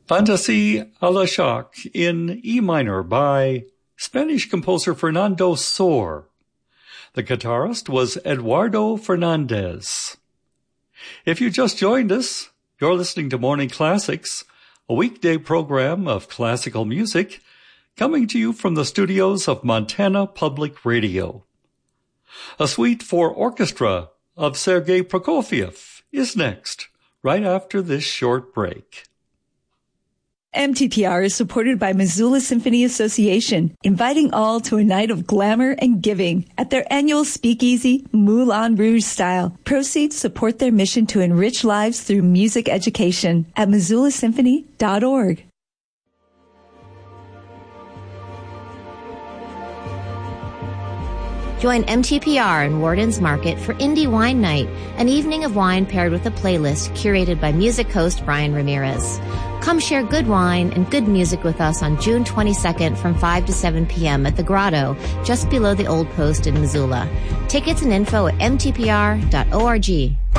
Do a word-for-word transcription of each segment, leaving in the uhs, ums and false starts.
Fantasy a la Jacques in E minor by Spanish composer Fernando Sor. The guitarist was Eduardo Fernandez. If you just joined us, you're listening to Morning Classics, a weekday program of classical music coming to you from the studios of Montana Public Radio. A suite for orchestra of Sergei Prokofiev is next, right after this short break. M T P R is supported by Missoula Symphony Association, inviting all to a night of glamour and giving at their annual speakeasy, Moulin Rouge style. Proceeds support their mission to enrich lives through music education at missoula symphony dot org. Join M T P R in Warden's Market for Indie Wine Night, an evening of wine paired with a playlist curated by music host Brian Ramirez. Come share good wine and good music with us on June twenty-second from five to seven p.m. at the Grotto, just below the Old Post in Missoula. Tickets and info at m t p r dot org.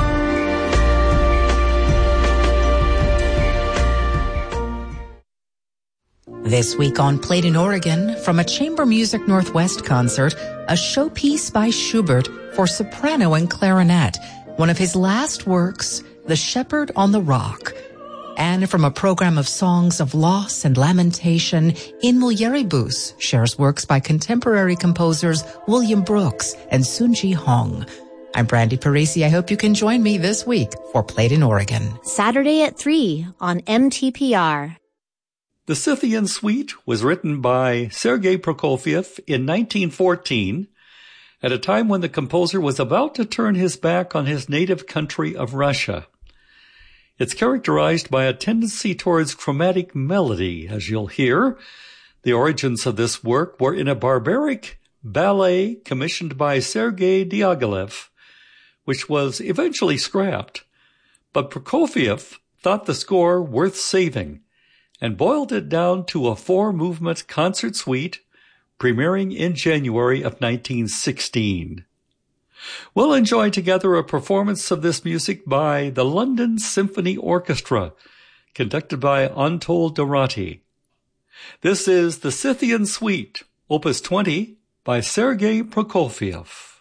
This week on Played in Oregon, from a Chamber Music Northwest concert, a showpiece by Schubert for soprano and clarinet, one of his last works, The Shepherd on the Rock. And from a program of songs of loss and lamentation, In Mulieribus shares works by contemporary composers William Brooks and Sunji Hong. I'm Brandy Parisi. I hope you can join me this week for Played in Oregon. Saturday at three on M T P R. The Scythian Suite was written by Sergei Prokofiev in nineteen fourteen, at a time when the composer was about to turn his back on his native country of Russia. It's characterized by a tendency towards chromatic melody, as you'll hear. The origins of this work were in a barbaric ballet commissioned by Sergei Diaghilev, which was eventually scrapped. But Prokofiev thought the score worth saving and boiled it down to a four-movement concert suite premiering in January of nineteen sixteen. We'll enjoy together a performance of this music by the London Symphony Orchestra, conducted by Anatol Dorati. This is the Scythian Suite, Opus twenty, by Sergei Prokofiev.